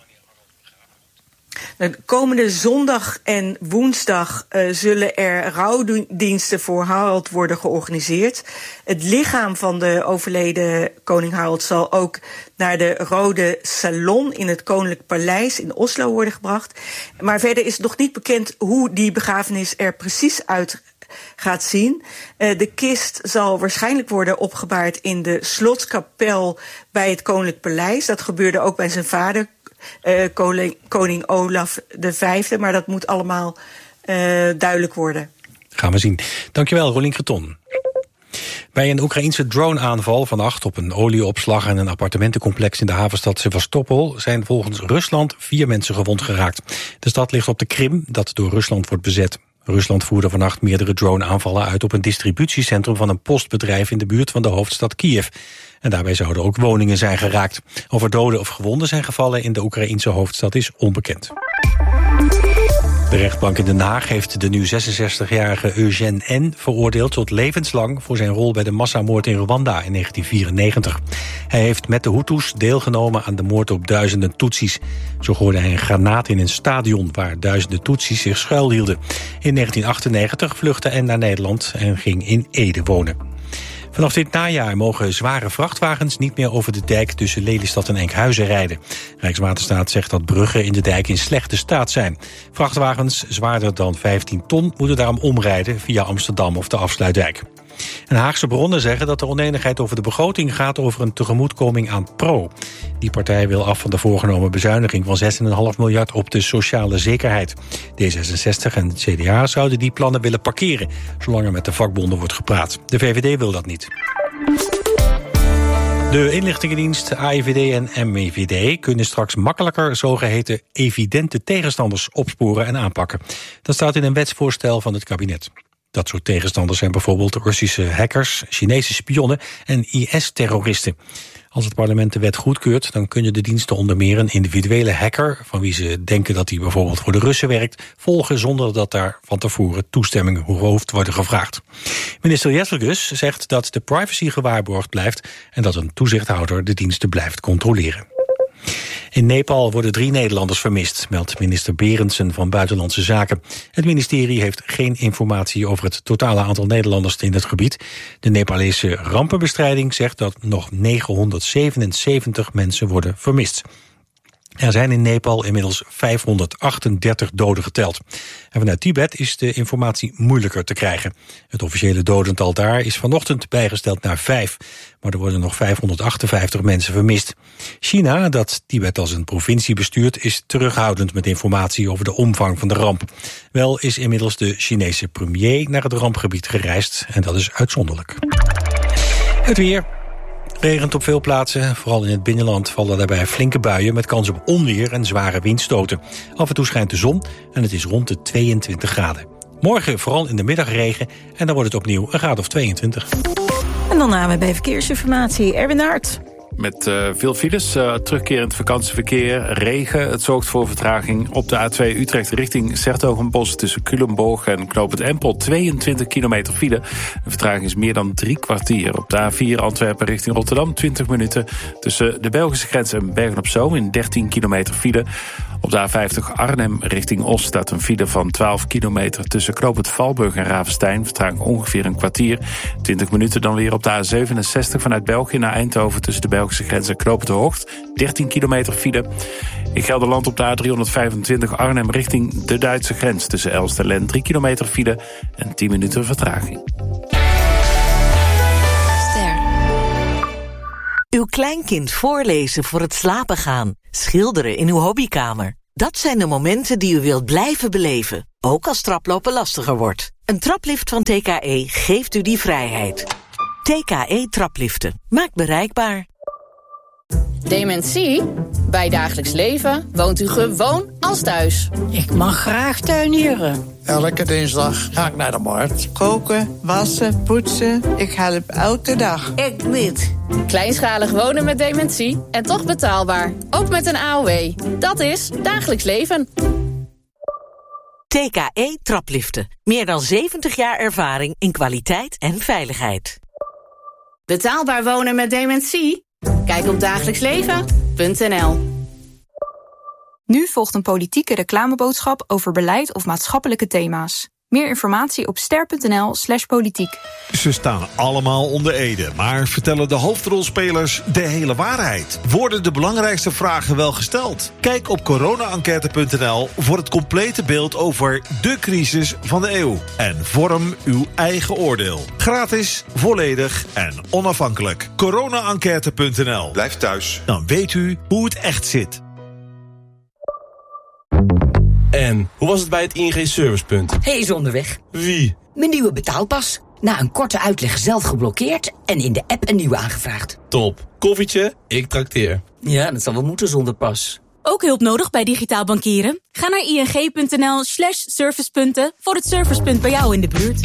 De komende zondag en woensdag uh, zullen er rouwdiensten voor Harald worden georganiseerd. Het lichaam van de overleden koning Harald zal ook naar de Rode Salon in het Koninklijk Paleis in Oslo worden gebracht. Maar verder is het nog niet bekend hoe die begrafenis er precies uit gaat zien. Uh, de kist zal waarschijnlijk worden opgebaard in de slotskapel bij het Koninklijk Paleis. Dat gebeurde ook bij zijn vader, Uh, koning, koning Olaf de Vijfde, maar dat moet allemaal uh, duidelijk worden. Gaan we zien. Dankjewel, Rolien Kreton. Bij een Oekraïense drone-aanval vannacht op een olieopslag en een appartementencomplex in de havenstad Sevastopol zijn volgens Rusland vier mensen gewond geraakt. De stad ligt op de Krim, dat door Rusland wordt bezet. Rusland voerde vannacht meerdere drone-aanvallen uit op een distributiecentrum van een postbedrijf in de buurt van de hoofdstad Kiev. En daarbij zouden ook woningen zijn geraakt. Of er doden of gewonden zijn gevallen in de Oekraïense hoofdstad is onbekend. De rechtbank in Den Haag heeft de nu zesenzestigjarige Eugène N. veroordeeld tot levenslang voor zijn rol bij de massamoord in Rwanda in negentien vierennegentig. Hij heeft met de Hutus deelgenomen aan de moord op duizenden Tutsis. Zo gooide hij een granaat in een stadion waar duizenden Tutsis zich schuilhielden. In negentien achtennegentig vluchtte N. naar Nederland en ging in Ede wonen. Vanaf dit najaar mogen zware vrachtwagens niet meer over de dijk tussen Lelystad en Enkhuizen rijden. Rijkswaterstaat zegt dat bruggen in de dijk in slechte staat zijn. Vrachtwagens zwaarder dan vijftien ton moeten daarom omrijden via Amsterdam of de Afsluitdijk. En Haagse bronnen zeggen dat de onenigheid over de begroting gaat over een tegemoetkoming aan Pro. Die partij wil af van de voorgenomen bezuiniging van zes komma vijf miljard op de sociale zekerheid. D zesenzestig en het C D A zouden die plannen willen parkeren, zolang er met de vakbonden wordt gepraat. De V V D wil dat niet. De inlichtingendienst A I V D en M I V D kunnen straks makkelijker zogeheten evidente tegenstanders opsporen en aanpakken. Dat staat in een wetsvoorstel van het kabinet. Dat soort tegenstanders zijn bijvoorbeeld Russische hackers, Chinese spionnen en I S-terroristen. Als het parlement de wet goedkeurt, dan kunnen de diensten onder meer een individuele hacker, van wie ze denken dat hij bijvoorbeeld voor de Russen werkt, volgen zonder dat daar van tevoren toestemming hoeft worden gevraagd. Minister Jesselgus zegt dat de privacy gewaarborgd blijft en dat een toezichthouder de diensten blijft controleren. In Nepal worden drie Nederlanders vermist, meldt minister Berendsen van Buitenlandse Zaken. Het ministerie heeft geen informatie over het totale aantal Nederlanders in het gebied. De Nepalese rampenbestrijding zegt dat nog negenhonderdzevenenzeventig mensen worden vermist. Er zijn in Nepal inmiddels vijfhonderdachtendertig doden geteld. En vanuit Tibet is de informatie moeilijker te krijgen. Het officiële dodental daar is vanochtend bijgesteld naar vijf. Maar er worden nog vijfhonderdachtenvijftig mensen vermist. China, dat Tibet als een provincie bestuurt, is terughoudend met informatie over de omvang van de ramp. Wel is inmiddels de Chinese premier naar het rampgebied gereisd. En dat is uitzonderlijk. Het weer. Regent op veel plaatsen, vooral in het binnenland vallen daarbij flinke buien met kans op onweer en zware windstoten. Af en toe schijnt de zon en het is rond de tweeëntwintig graden. Morgen vooral in de middag regen en dan wordt het opnieuw een graad of tweeëntwintig. En dan namen we bij Verkeersinformatie Erwin Naert. Met uh, veel files, uh, terugkerend vakantieverkeer, regen. Het zorgt voor vertraging op de A twee Utrecht richting 's-Hertogenbosch tussen Culemborg en Knoopend Empel. tweeëntwintig kilometer file. De vertraging is meer dan drie kwartier. Op de A vier Antwerpen richting Rotterdam twintig minuten. Tussen de Belgische grens en Bergen-op-Zoom in dertien kilometer file. Op de A vijftig Arnhem richting Os staat een file van twaalf kilometer tussen Knoopend Valburg en Ravenstein. Vertraging ongeveer een kwartier. twintig minuten dan weer op de A zevenenzestig vanuit België naar Eindhoven tussen de Belgische grens en Knoopend de Hoogt. dertien kilometer file. In Gelderland op de A driehonderdvijfentwintig Arnhem richting de Duitse grens tussen Elst en Lent drie kilometer file en tien minuten vertraging. Uw kleinkind voorlezen voor het slapen gaan. Schilderen in uw hobbykamer. Dat zijn de momenten die u wilt blijven beleven. Ook als traplopen lastiger wordt. Een traplift van T K E geeft u die vrijheid. T K E trapliften. Maakt bereikbaar. Dementie? Bij Dagelijks Leven woont u gewoon als thuis. Ik mag graag tuinieren. Elke dinsdag ga ik naar de markt. Koken, wassen, poetsen. Ik help elke dag. Ik niet. Kleinschalig wonen met dementie en toch betaalbaar. Ook met een A O W. Dat is Dagelijks Leven. T K E trapliften. Meer dan zeventig jaar ervaring in kwaliteit en veiligheid. Betaalbaar wonen met dementie? Kijk op dagelijksleven punt n l. Nu volgt een politieke reclameboodschap over beleid of maatschappelijke thema's. Meer informatie op ster punt n l slash politiek. Ze staan allemaal onder ede, maar vertellen de hoofdrolspelers de hele waarheid? Worden de belangrijkste vragen wel gesteld? Kijk op corona enquête punt n l voor het complete beeld over de crisis van de eeuw. En vorm uw eigen oordeel. Gratis, volledig en onafhankelijk. corona enquête punt n l. Blijf thuis. Dan weet u hoe het echt zit. En hoe was het bij het I N G-servicepunt? Hij is onderweg. Wie? Mijn nieuwe betaalpas. Na een korte uitleg zelf geblokkeerd en in de app een nieuwe aangevraagd. Top. Koffietje, ik trakteer. Ja, dat zal wel moeten zonder pas. Ook hulp nodig bij digitaal bankieren? Ga naar ing punt n l slash servicepunten voor het servicepunt bij jou in de buurt.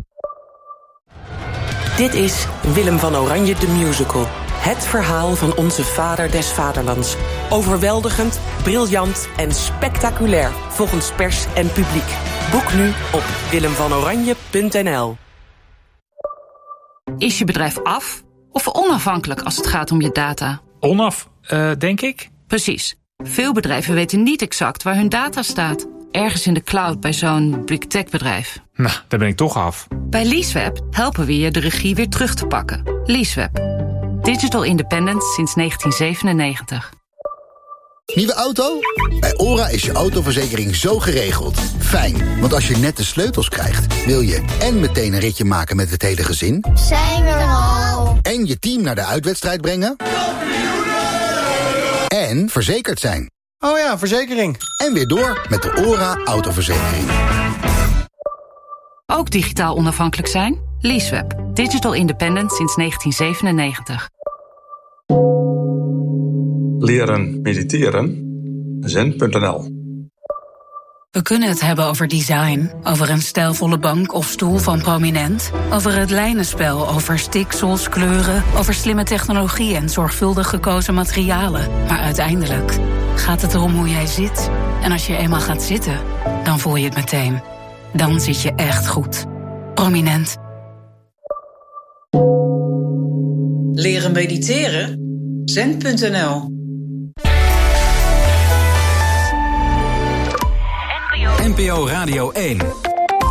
Dit is Willem van Oranje de Musical. Het verhaal van onze vader des vaderlands. Overweldigend, briljant en spectaculair volgens pers en publiek. Boek nu op willem van oranje punt n l. Is je bedrijf af of onafhankelijk als het gaat om je data? Onaf, uh, denk ik. Precies. Veel bedrijven weten niet exact waar hun data staat. Ergens in de cloud bij zo'n big tech bedrijf. Nou, daar ben ik toch af. Bij Leaseweb helpen we je de regie weer terug te pakken. Leaseweb. Digital independence sinds negentien zevenennegentig. Nieuwe auto? Bij OHRA is je autoverzekering zo geregeld. Fijn, want als je net de sleutels krijgt, wil je en meteen een ritje maken met het hele gezin. Zijn we er al? En je team naar de uitwedstrijd brengen. En verzekerd zijn. Oh ja, verzekering. En weer door met de OHRA autoverzekering. Ook digitaal onafhankelijk zijn? Leaseweb. Digital independent sinds negentien zevenennegentig. Leren mediteren. zen punt n l. We kunnen het hebben over design, over een stijlvolle bank of stoel van Prominent, over het lijnenspel, over stiksels, kleuren, over slimme technologie en zorgvuldig gekozen materialen. Maar uiteindelijk gaat het erom hoe jij zit. En als je eenmaal gaat zitten, dan voel je het meteen. Dan zit je echt goed. Prominent. Leren mediteren? zen punt n l. N P O Radio één.